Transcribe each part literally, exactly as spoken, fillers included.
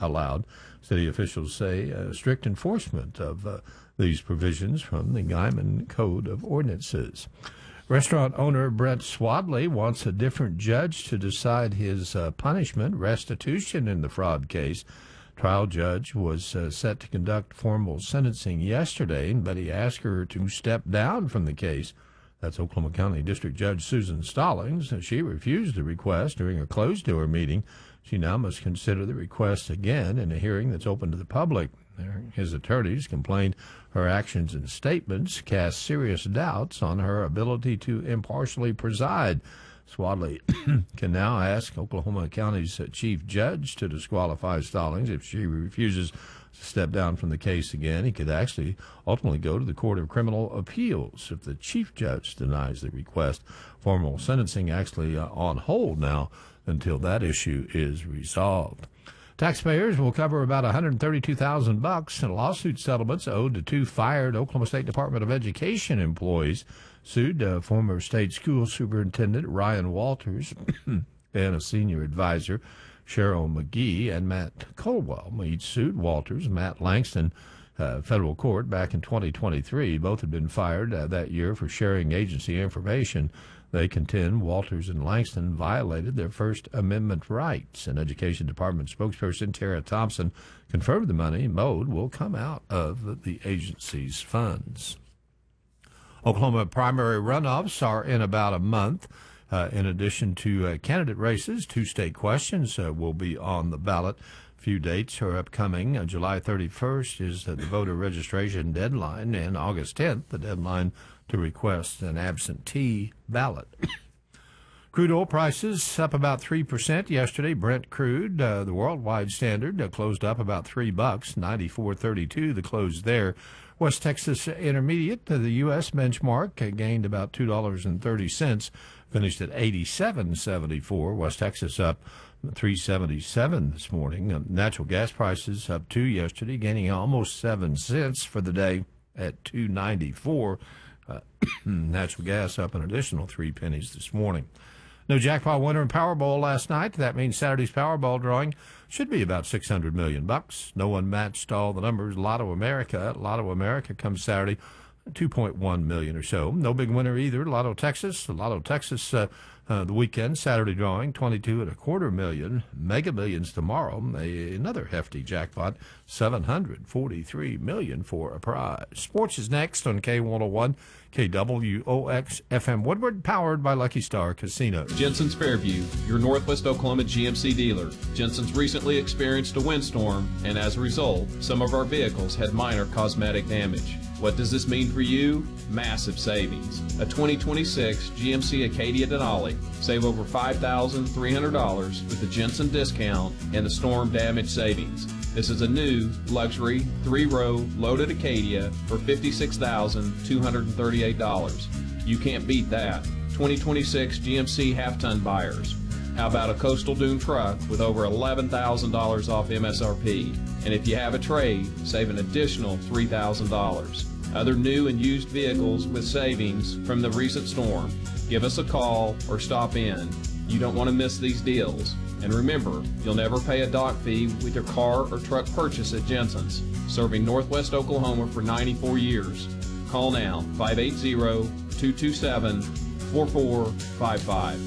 allowed. City officials say uh, strict enforcement of uh, these provisions from the Guymon Code of Ordinances. Restaurant owner Brent Swadley wants a different judge to decide his uh, punishment, restitution in the fraud case. Trial judge was uh, set to conduct formal sentencing yesterday, but he asked her to step down from the case. That's Oklahoma County District Judge Susan Stallings. She refused the request during a closed-door meeting. She now must consider the request again in a hearing that's open to the public. His attorneys complained her actions and statements cast serious doubts on her ability to impartially preside. Swadley can now ask Oklahoma County's chief judge to disqualify Stallings. If she refuses to step down from the case again, he could actually ultimately go to the Court of Criminal Appeals if the chief judge denies the request. Formal sentencing actually uh, on hold now until that issue is resolved. Taxpayers will cover about one hundred thirty-two thousand bucks in lawsuit settlements owed to two fired Oklahoma State Department of Education employees. Sued uh, former state school superintendent Ryan Walters and a senior advisor, Cheryl McGee, and Matt Colwell. Each sued Walters, Matt Langston, uh, federal court back in twenty twenty-three. Both had been fired uh, that year for sharing agency information. They contend Walters and Langston violated their First Amendment rights. An Education Department spokesperson, Tara Thompson, confirmed the money owed will come out of the agency's funds. Oklahoma primary runoffs are in about a month. Uh, in addition to uh, candidate races, two state questions uh, will be on the ballot. A few dates are upcoming. Uh, July thirty-first is uh, the voter registration deadline, and August tenth, the deadline to request an absentee ballot. Crude oil prices up about three percent yesterday. Brent crude, uh, the worldwide standard, uh, closed up about three bucks, ninety-four thirty-two. The close there. West Texas Intermediate, uh, the U S benchmark, uh, gained about two dollars and thirty cents, finished at eighty-seven seventy-four. West Texas up three seventy-seven this morning. Uh, natural gas prices up two yesterday, gaining almost seven cents for the day at two ninety-four. Uh, natural gas up an additional three pennies this morning. No jackpot winner in Powerball last night. That means Saturday's Powerball drawing should be about six hundred million bucks. No one matched all the numbers. Lotto America, Lotto America comes Saturday, two point one million or so. No big winner either. Lotto Texas, Lotto Texas, uh, uh, the weekend Saturday drawing, twenty-two and a quarter million. Mega Millions tomorrow, a, another hefty jackpot, seven hundred forty-three million for a prize. Sports is next on K one oh one. K W O X F M Woodward, powered by Lucky Star Casino. Jensen's Fairview, your Northwest Oklahoma G M C dealer. Jensen's recently experienced a windstorm, and as a result, some of our vehicles had minor cosmetic damage. What does this mean for you? Massive savings. A twenty twenty-six G M C Acadia Denali. Save over five thousand three hundred dollars with the Jensen discount and the storm damage savings. This is a new luxury three-row loaded Acadia for fifty-six thousand two hundred thirty-eight dollars. You can't beat that. twenty twenty-six G M C half-ton buyers. How about a Coastal Dune truck with over eleven thousand dollars off M S R P? And if you have a trade, save an additional three thousand dollars. Other new and used vehicles with savings from the recent storm. Give us a call or stop in. You don't want to miss these deals. And remember, you'll never pay a dock fee with your car or truck purchase at Jensen's, serving Northwest Oklahoma for ninety-four years. Call now, five eight zero, two two seven, four four five five.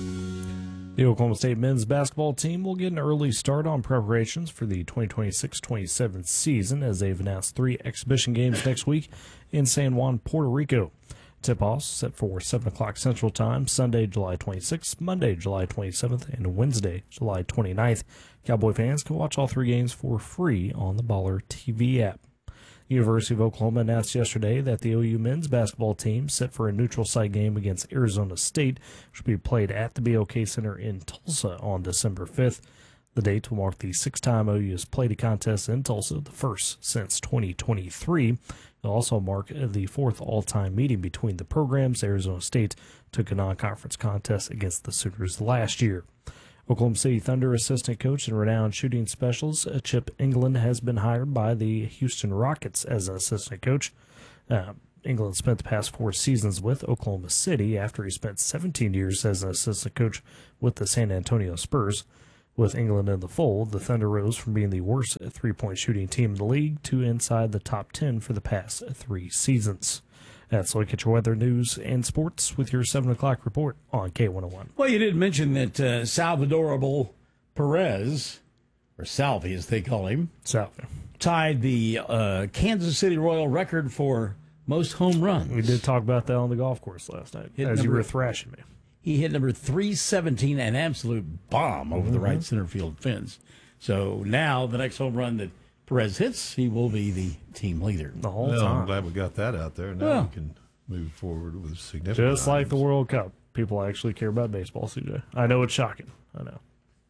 The Oklahoma State men's basketball team will get an early start on preparations for the twenty twenty-six twenty-seven season, as they've announced three exhibition games next week in San Juan, Puerto Rico. Tip-offs set for seven o'clock Central Time, Sunday, July twenty-sixth, Monday, July twenty-seventh, and Wednesday, July twenty-ninth. Cowboy fans can watch all three games for free on the Baller T V app. University of Oklahoma announced yesterday that the O U men's basketball team, set for a neutral site game against Arizona State, should be played at the B O K Center in Tulsa on December fifth. The date will mark the sixth time O U has played a contest in Tulsa, the first since twenty twenty-three. It'll also mark the fourth all-time meeting between the programs. Arizona State took a non-conference contest against the Sooners last year. Oklahoma City Thunder assistant coach and renowned shooting specialist Chip England has been hired by the Houston Rockets as an assistant coach. Uh, England spent the past four seasons with Oklahoma City after he spent seventeen years as an assistant coach with the San Antonio Spurs. With England in the fold, the Thunder rose from being the worst three-point shooting team in the league to inside the top ten for the past three seasons. That's a look at your weather, news, and sports with your seven o'clock report on K one oh one. Well, you did mention that uh, Salvador Perez, or Salvi as they call him, Salvi, tied the uh, Kansas City Royal record for most home runs. We did talk about that on the golf course last night, Hit as you number- were thrashing me. He hit number three seventeen, an absolute bomb over Mm-hmm. the right center field fence. So now the next home run that Perez hits, he will be the team leader. The whole Well, I'm time. glad we got that out there. Now Well. we can move forward with significant Just like the items. World Cup. People actually care about baseball, C J. I know it's shocking. I know.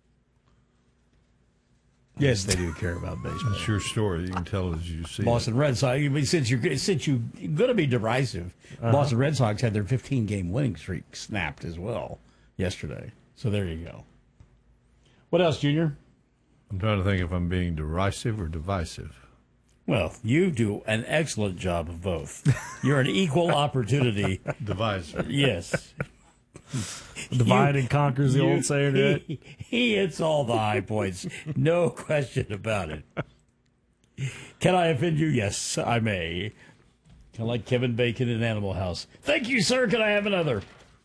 Yes, they do care about baseball. It's your story. You can tell as you see Boston Red Sox. I mean, since you're since you're going to be derisive, Uh-huh. Boston Red Sox had their fifteen game winning streak snapped as well yesterday. So there you go. What else, Junior? it. I'm trying to think if I'm being derisive or divisive. Well, you do an excellent job of both. You're an equal opportunity. Divisive. Yes. Divide You- and conquers the you- old saying, right? He, he hits all the high points. No question about it. Can I offend you? Yes, I may. Kind of like Kevin Bacon in Animal House. Thank you, sir. Can I have another?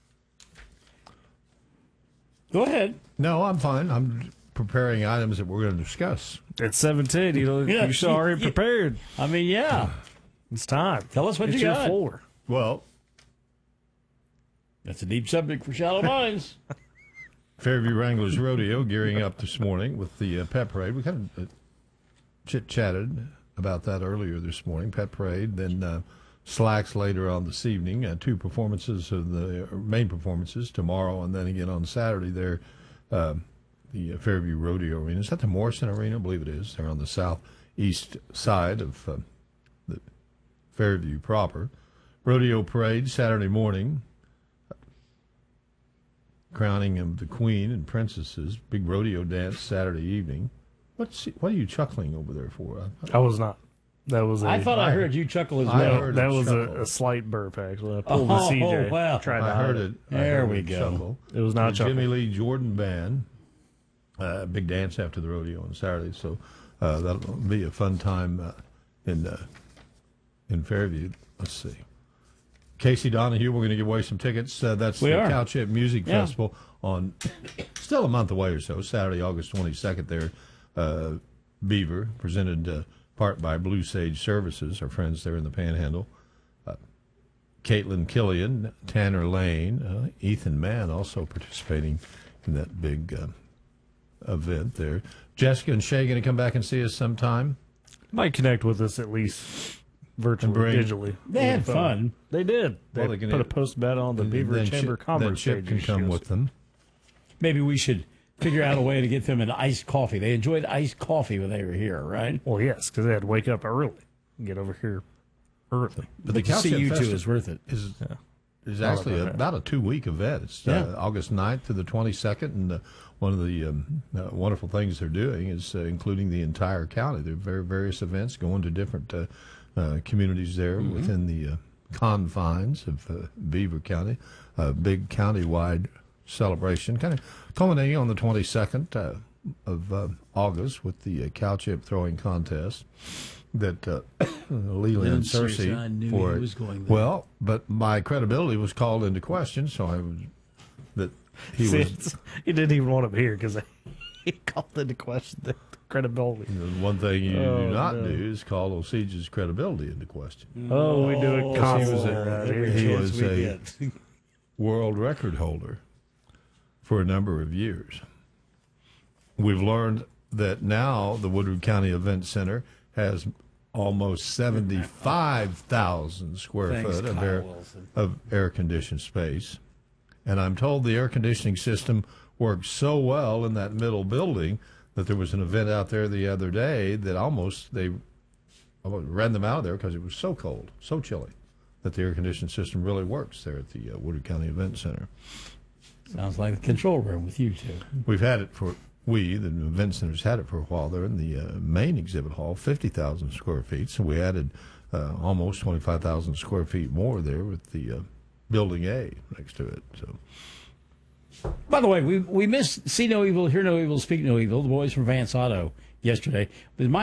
Go ahead. No, I'm fine. I'm preparing items that we're going to discuss. It's seven ten. You know, Yeah, you should already yeah. prepared. I mean, yeah. It's time. Tell us what it's you your got. floor. Well, That's a deep subject for Shallow Minds. Fairview Wranglers Rodeo gearing up this morning with the uh, pet parade. We kind of uh, chit-chatted about that earlier this morning. Pet parade, then uh, slacks later on this evening. Uh, two performances of the uh, main performances tomorrow and then again on Saturday there. Uh, the uh, Fairview Rodeo Arena. Is that the Morrison Arena? I believe it is. They're on the southeast side of uh, the Fairview proper. Rodeo parade Saturday morning. Crowning of the Queen and Princesses. Big rodeo dance Saturday evening. What's what are you chuckling over there for? I, I was not. That was a, I thought I heard you chuckle as I well. heard that it was a, chuckle. a slight burp, actually. I pulled Oh, the C J. wow. Tried to I hide heard it. I There heard we it go. chuckle. It was not The chuckle. Jimmy Lee Jordan Band. Uh, big dance after the rodeo on Saturday, so uh, that'll be a fun time uh, in uh, in Fairview. Let's see. Casey Donahue, we're going to give away some tickets. Uh, that's We the are. Cow Chip Music Yeah. Festival on still a month away or so. Saturday, August twenty-second. There, uh, Beaver, presented uh, part by Blue Sage Services, our friends there in the Panhandle. Uh, Caitlin Killian, Tanner Lane, uh, Ethan Mann also participating in that big uh, event there. Jessica and Shay going to come back and see us sometime. Might connect with us at least virtually, And bring- digitally. They had With, uh, fun. They did. They, Well, they can- put a post about it on the Beaver Then Chamber Chip, of Commerce then Chip page. can you come should with them. Maybe we should figure out a way to get them an iced coffee. They enjoyed iced coffee when they were here, right? Well, yes, because they had to wake up early and get over here early. But to Cow see Chip you two Festival is worth it. is Yeah. is actually about that. about a two-week event. It's Yeah. uh, August ninth to the twenty-second, and uh, one of the um, uh, wonderful things they're doing is uh, including the entire county. There are very various events going to different uh, uh, communities there Mm-hmm. within the uh, confines of uh, Beaver County. A big county-wide celebration, kind of culminating on the twenty-second uh, of uh, August with the uh, cow chip throwing contest that uh, Leland Leland Searcy, Searcy I knew for he it. was going there. Well, but my credibility was called into question, so I was that he See, was it's- he didn't even want him here because he called into question the credibility. the one thing you Oh, do not no. do is call Osiege's credibility into question. Oh, we do it Oh, he was constantly a- around every here. he chance was we a- get. World record holder for a number of years. We've learned that now the Woodward County Event Center has almost seventy-five thousand square Thanks, foot of Kyle air, Wilson. of air-conditioned space. And I'm told the air conditioning system works so well in that middle building that there was an event out there the other day that almost they almost ran them out of there because it was so cold, so chilly, that the air conditioning system really works there at the uh, Woodward County Event Center. Sounds like the control room with you two. We've had it for, we, the event center's had it for a while there in the uh, main exhibit hall, fifty thousand square feet. So we added uh, almost twenty-five thousand square feet more there with the uh, building A next to it. So By the way, we we missed See No Evil, Hear No Evil, Speak No Evil, the boys from Vance Auto yesterday. But my